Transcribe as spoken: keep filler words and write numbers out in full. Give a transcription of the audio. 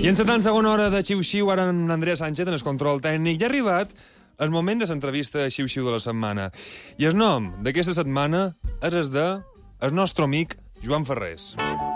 I en la tan segona hora de Xiu-Xiu, ara amb Andrea Sánchez en el control tècnic, ja ha arribat el moment de l'entrevista Xiu-Xiu de la setmana. I el nom d'aquesta setmana és el de el nostre amic Joan Ferrés.